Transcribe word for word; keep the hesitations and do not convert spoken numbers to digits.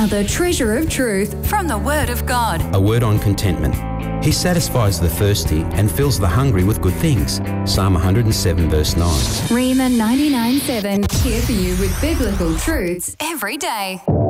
Another treasure of truth from the Word of God. A word on contentment. He satisfies the thirsty and fills the hungry with good things. Psalm one hundred seven verse nine. Rhema ninety-nine seven, here for you with biblical truths every day.